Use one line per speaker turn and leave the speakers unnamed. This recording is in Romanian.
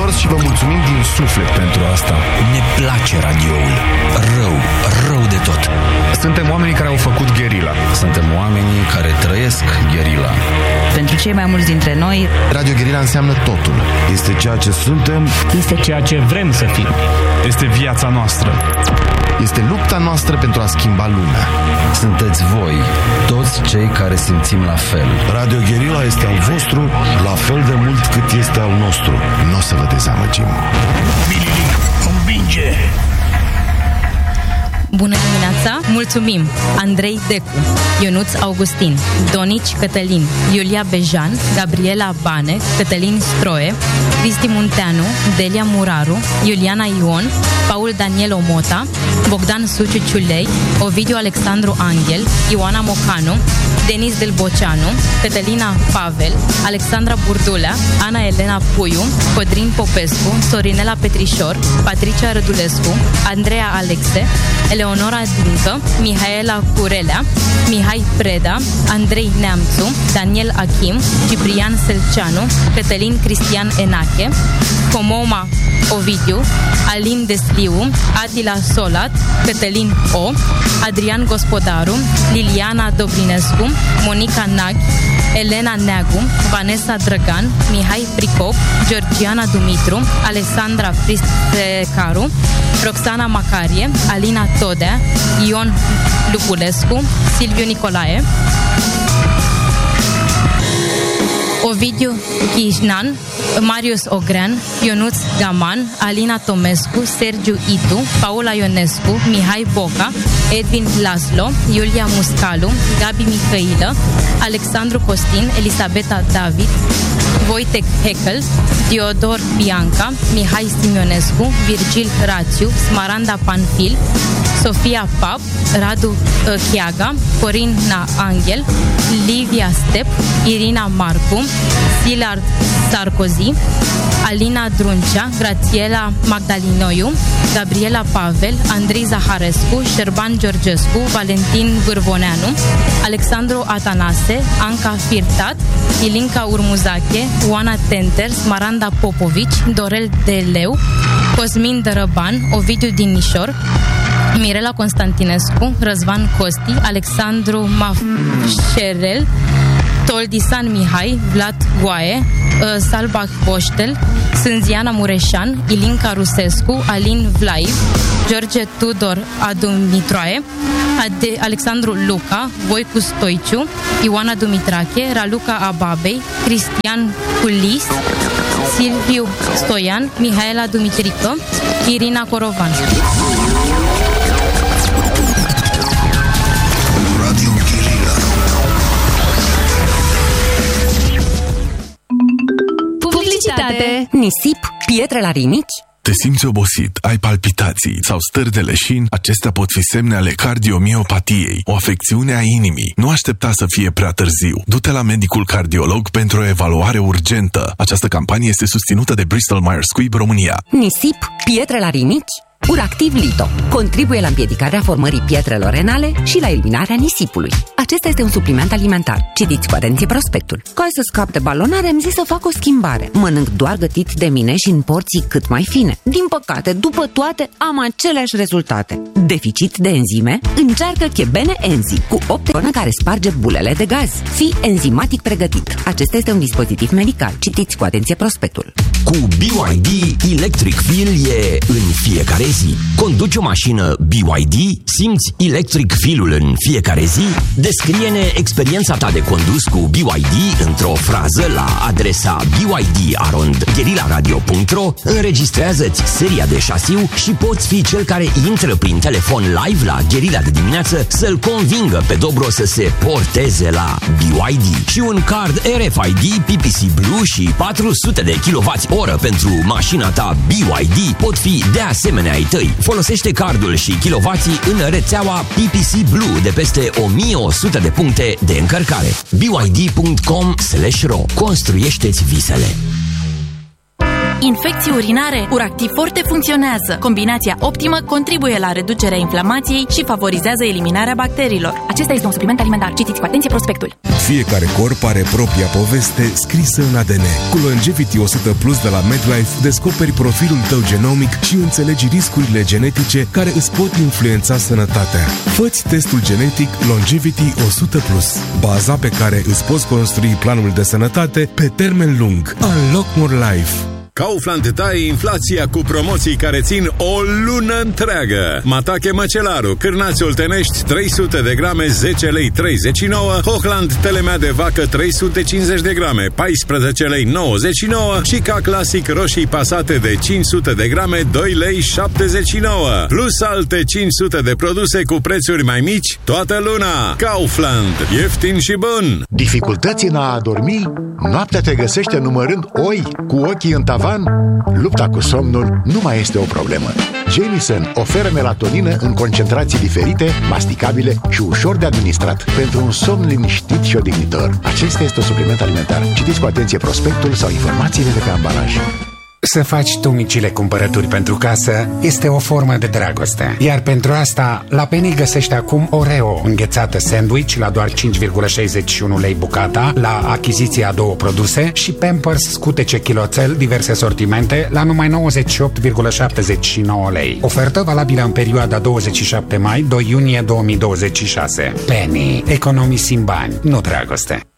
întors și vă mulțumim din suflet pentru asta.
Ne place radioul. Rău de tot.
Suntem oamenii care au făcut gherila.
Suntem oamenii care trăiesc gherila.
Pentru cei mai mulți dintre noi,
Radio Gherila înseamnă totul. Este ceea ce suntem.
Este ceea ce vrem să fim.
Este viața noastră.
Este lupta noastră pentru a schimba lumea.
Sunteți voi, toți cei care simțim la fel.
Radio Gherila este al vostru la fel de mult cât este al nostru. Nu o să vă dezamăgim.
Convinge!
Bună dimineața! Mulțumim! Andrei Decu, Ionuț Augustin, Donici Cătălin, Iulia Bejan, Gabriela Bane, Cătălin Stroie, Cristi Munteanu, Delia Muraru, Iuliana Ion, Paul Daniel Omota, Bogdan Suciu Ciulei, Ovidiu Alexandru Angel, Ioana Mocanu, Denis Delboceanu, Cătălina Pavel, Alexandra Burdulea, Ana Elena Puiu, Codrin Popescu, Sorinela Petrișor, Patricia Rădulescu, Andreea Alexe, Eleonora Dincă, Mihaela Curelea, Mihai Preda, Andrei Neamțu, Daniel Achim, Ciprian Selceanu, Cătălin Cristian Enache, Comoma Ovidiu, Alin Desliu, Adila Solat, Cătălin O, Adrian Gospodaru, Liliana Dobrinescu, Monica Naghi, Elena Neagu, Vanessa Drăgan, Mihai Pricop, Georgiana Dumitru, Alessandra Fristecaru, Roxana Macarie, Alina Todea, Ion Lupulescu, Silviu Nicolae, Ovidiu Chișnan, Marius Ogrean, Ionuț Gaman, Alina Tomescu, Sergiu Itu, Paula Ionescu, Mihai Boca, Edwin Laslo, Iulia Muscalu, Gabi Mihailă, Alexandru Costin, Elisabeta David, Wojtek Heckel, Diodor Bianca, Mihai Simionescu, Virgil Rațiu, Smaranda Panfil, Sofia Pap, Radu Chiaga, Corina Angel, Livia Step, Irina Marcu, Silard Sarkozy, Alina Druncea, Grațiela Magdalinoiu, Gabriela Pavel, Andrei Zaharescu, Șerban Georgescu, Valentin Vârvoneanu, Alexandru Atanase, Anca Firtat, Ilinca Urmuzache, Oana Tenter, Smaranda Popovici, Dorel Deleu, Cosmin Dărăban, Ovidiu Dinișor, Mirela Constantinescu, Răzvan Costi, Alexandru Mafșerel, Toldisan Mihai, Vlad Goaie, Salbach Boștel, Sânziana Mureșan, Ilinca Rusescu, Alin Vlaiv, George Tudor Adumitroae, Alexandru Luca, Voicu Stoiciu, Ioana Dumitrache, Raluca Ababei, Cristian Culis, Silviu Stoian, Mihaela Dumitrică, Irina Corovan.
Publicitate! Nisip, pietre la rinichi?
Te simți obosit, ai palpitații sau stări de leșin? Acestea pot fi semne ale cardiomiopatiei, o afecțiune a inimii. Nu aștepta să fie prea târziu. Du-te la medicul cardiolog pentru o evaluare urgentă. Această campanie este susținută de Bristol Myers Squibb România.
Nisip, pietre la rinichi? Uractiv Lito contribuie la împiedicarea formării pietrelor renale și la eliminarea nisipului. Acesta este un supliment alimentar. Citiți cu atenție prospectul. Ca să scap de balonare, am zis să fac o schimbare. Mănânc doar gătit de mine și în porții cât mai fine. Din păcate, după toate, am aceleași rezultate. Deficit de enzime? Încearcă Chebene Enzi cu 8 tonă care sparge bulele de gaz. Fii enzimatic pregătit. Acesta este un dispozitiv medical. Citiți cu atenție prospectul.
Cu BYD, Electric Feel e în fiecare zi. Conduci o mașină BYD, simți Electric Feel-ul în fiecare zi? Descrie-ne experiența ta de condus cu BYD într-o frază la adresa byd@guerilaradio.ro. Înregistrează-ți seria de șasiu și poți fi cel care intră prin telefon live la Gherila de dimineață să-l convingă pe Dobro să se porteze la BYD. Și un card RFID, PPC Blue și 400 de kWh pentru mașina ta BYD pot fi de asemenea ai tăi. Folosește cardul și kilovații în rețeaua PPC Blue de peste 1100 de puncte de încărcare. byd.com/ro. Construiește-ți visele.
infecții urinare, Uractiv Forte funcționează. Combinația optimă contribuie la reducerea inflamației și favorizează eliminarea bacteriilor. Acesta este un supliment alimentar. Citiți cu atenție prospectul.
Fiecare corp are propria poveste scrisă în ADN. Cu Longevity 100 Plus de la MedLife descoperi profilul tău genomic și înțelegi riscurile genetice care îți pot influența sănătatea. Fă-ți testul genetic Longevity 100 Plus, baza pe care îți poți construi planul de sănătate pe termen lung. Unlock More Life.
Kaufland taie inflația cu promoții care țin o lună întreagă. Matache Măcelaru, cârnați oltenești 300 de grame 10 lei 39, Hochland telemea de vacă 350 de grame 14 lei 99 și ca clasic roșii pasate de 500 de grame 2 lei 79. Plus alte 500 de produse cu prețuri mai mici toată luna. Kaufland, ieftin și bun.
Dificultăți în a adormi? Noaptea te găsește numărând oi cu ochii în tavan? Lupta cu somnul nu mai este o problemă. Jamieson oferă melatonină în concentrații diferite, masticabile și ușor de administrat pentru un somn liniștit și odihnitor. Acesta este un supliment alimentar. Citiți cu atenție prospectul sau informațiile de pe ambalaj.
Să faci tu micile cumpărături pentru casă este o formă de dragoste. Iar pentru asta, la Penny găsești acum Oreo înghețată sandwich la doar 5,61 lei bucata, la achiziția a 2 produse, și Pampers scutece kiloțel, diverse sortimente, la numai 98,79 lei. Ofertă valabilă în perioada 27 mai-2 iunie 2026. Penny. Economisim bani, nu dragoste.